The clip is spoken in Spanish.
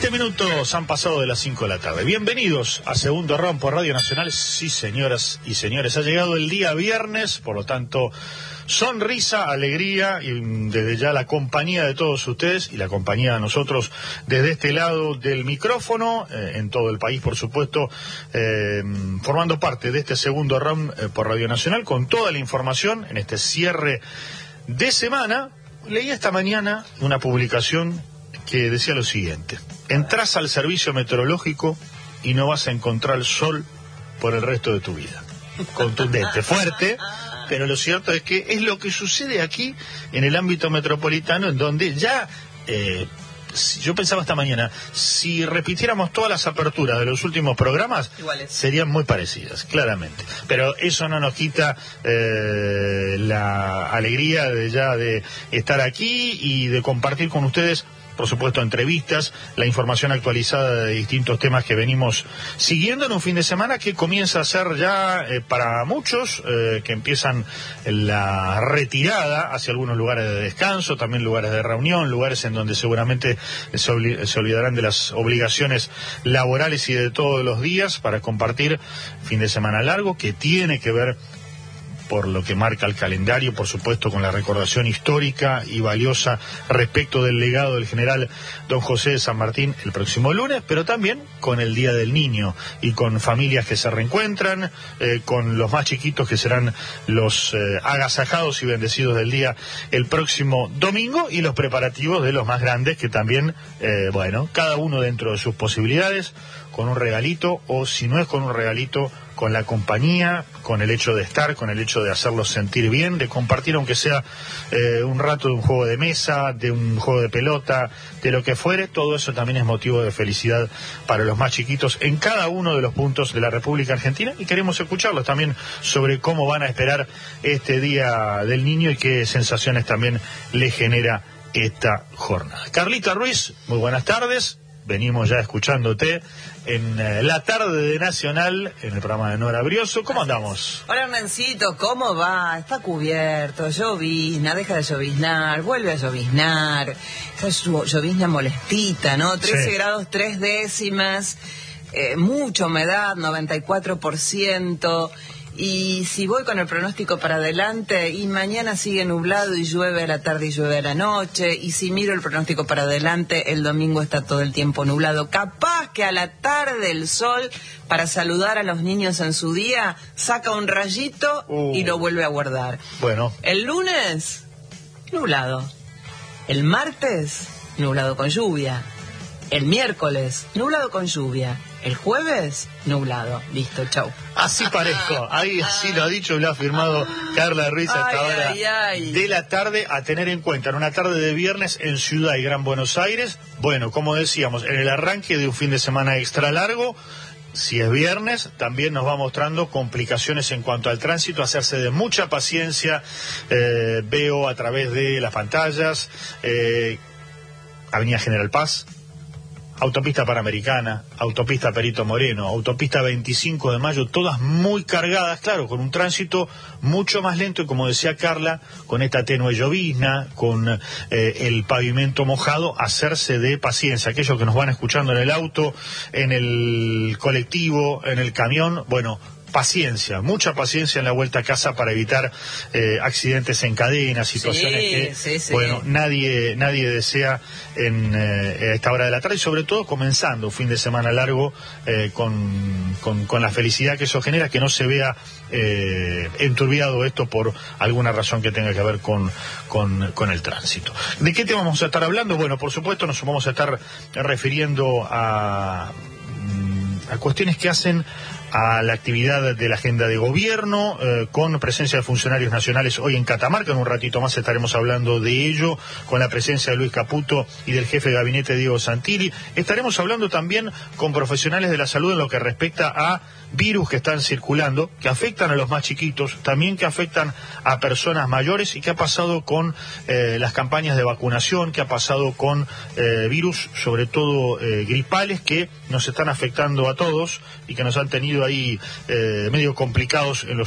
20 minutos han pasado de las 5 de la tarde. Bienvenidos a Segundo Round por Radio Nacional. Sí, señoras y señores, ha llegado el día viernes, por lo tanto, sonrisa, alegría y desde ya la compañía de todos ustedes y la compañía de nosotros desde este lado del micrófono, en todo el país, por supuesto, formando parte de este Segundo Round por Radio Nacional con toda la información en este cierre de semana. Leí esta mañana una publicación que decía lo siguiente: entras al servicio meteorológico y no vas a encontrar sol por el resto de tu vida. Contundente, fuerte, pero lo cierto es que es lo que sucede aquí en el ámbito metropolitano, en donde ya, yo pensaba esta mañana, si repitiéramos todas las aperturas de los últimos programas, iguales, serían muy parecidas, claramente. Pero eso no nos quita la alegría de estar aquí y de compartir con ustedes, por supuesto, entrevistas, la información actualizada de distintos temas que venimos siguiendo en un fin de semana que comienza a ser ya para muchos, que empiezan la retirada hacia algunos lugares de descanso, también lugares de reunión, lugares en donde seguramente se olvidarán de las obligaciones laborales y de todos los días para compartir fin de semana largo, que tiene que ver, por lo que marca el calendario, por supuesto, con la recordación histórica y valiosa respecto del legado del general don José de San Martín el próximo lunes, pero también con el Día del Niño y con familias que se reencuentran, con los más chiquitos que serán los agasajados y bendecidos del día el próximo domingo, y los preparativos de los más grandes que también, cada uno dentro de sus posibilidades, con un regalito, o si no es con un regalito, con la compañía, con el hecho de estar, con el hecho de hacerlos sentir bien, de compartir aunque sea un rato de un juego de mesa, de un juego de pelota, de lo que fuere. Todo eso también es motivo de felicidad para los más chiquitos en cada uno de los puntos de la República Argentina, y queremos escucharlos también sobre cómo van a esperar este Día del Niño y qué sensaciones también les genera esta jornada. Carlita Ruiz, muy buenas tardes. Venimos ya escuchándote en la tarde de Nacional, en el programa de Nora Brioso. ¿Cómo andamos? Hola, Hernancito, ¿cómo va? Está cubierto, llovizna, deja de lloviznar, vuelve a lloviznar. Esa llovizna molestita, ¿no? 13 grados 3 décimas, mucha humedad, 94%. Y si voy con el pronóstico para adelante, y mañana sigue nublado y llueve a la tarde y llueve a la noche, y si miro el pronóstico para adelante, el domingo está todo el tiempo nublado. Capaz que a la tarde el sol, para saludar a los niños en su día, saca un rayito y lo vuelve a guardar. Bueno. El lunes, nublado. El martes, nublado con lluvia. El miércoles, nublado con lluvia. El jueves, nublado. Listo, chau. Así parezco. Ahí sí lo ha dicho y lo ha firmado Carla Ruiz a esta hora de la tarde, a tener en cuenta en una tarde de viernes en Ciudad y Gran Buenos Aires. Bueno, como decíamos, en el arranque de un fin de semana extra largo, si es viernes, también nos va mostrando complicaciones en cuanto al tránsito, hacerse de mucha paciencia. Veo a través de las pantallas, Avenida General Paz, Autopista Panamericana, Autopista Perito Moreno, Autopista 25 de Mayo, todas muy cargadas, claro, con un tránsito mucho más lento y, como decía Carla, con esta tenue llovizna, con el pavimento mojado, hacerse de paciencia. Aquellos que nos van escuchando en el auto, en el colectivo, en el camión, bueno, paciencia, mucha paciencia en la vuelta a casa para evitar accidentes en cadena, situaciones bueno, nadie desea en esta hora de la tarde, y sobre todo comenzando un fin de semana largo con la felicidad que eso genera, que no se vea enturbiado esto por alguna razón que tenga que ver con el tránsito. ¿De qué tema vamos a estar hablando? Bueno, por supuesto nos vamos a estar refiriendo a cuestiones que hacen a la actividad de la agenda de gobierno, con presencia de funcionarios nacionales hoy en Catamarca. En un ratito más estaremos hablando de ello, con la presencia de Luis Caputo y del jefe de gabinete Diego Santilli. Estaremos hablando también con profesionales de la salud en lo que respecta a virus que están circulando, que afectan a los más chiquitos, también que afectan a personas mayores, y qué ha pasado con las campañas de vacunación, qué ha pasado con virus, sobre todo gripales, que nos están afectando a todos y que nos han tenido ahí medio complicados en los